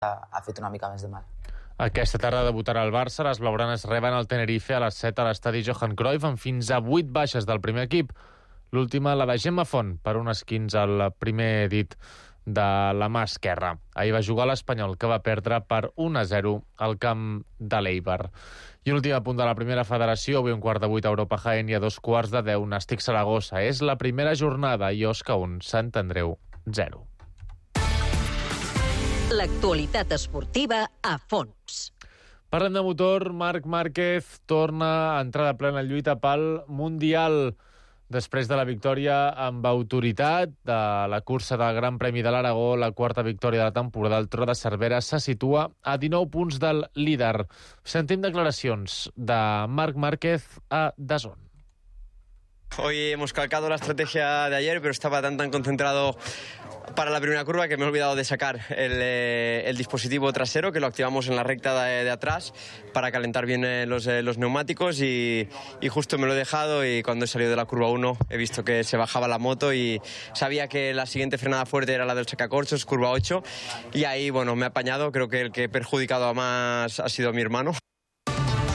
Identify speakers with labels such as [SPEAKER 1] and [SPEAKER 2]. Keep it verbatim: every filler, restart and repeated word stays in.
[SPEAKER 1] ha fet una mica més de mal.
[SPEAKER 2] Aquesta tarda debutarà el Barça. Les blaugranes reben el Tenerife a les set a l'estadi Johan Cruyff amb fins a vuit baixes del primer equip. L'última, la de Gemma Font, per un esquins al primer dit de la mà esquerra. Ahir va jugar l'Espanyol, que va perdre per un a zero al camp de l'Eibar. I l'últim punt de la primera federació, avui un quart de vuit a Europa Jaén i a dos quarts de deu Nàstic Saragossa. És la primera jornada i Osca un, Sant Andreu zero.
[SPEAKER 3] L'actualitat esportiva a fons.
[SPEAKER 2] Parlem de motor. Marc Márquez torna a entrar de plena lluita pel Mundial després de la victòria amb autoritat de la cursa del Gran Premi de l'Aragó. La quarta victòria de la temporada. El Tro de Cervera se situa a dinou punts del líder. Sentim declaracions de Marc Márquez a DAZN.
[SPEAKER 4] Hoy hemos calcado la estrategia de ayer, pero estaba tan tan concentrado para la primera curva que me he olvidado de sacar el, eh, el dispositivo trasero, que lo activamos en la recta de, de atrás para calentar bien eh, los, eh, los neumáticos y, y justo me lo he dejado, y cuando he salido de la curva uno he visto que se bajaba la moto y sabía que la siguiente frenada fuerte era la del sacacorchos, curva ocho, y ahí bueno, me he apañado. Creo que el que he perjudicado a más ha sido mi hermano,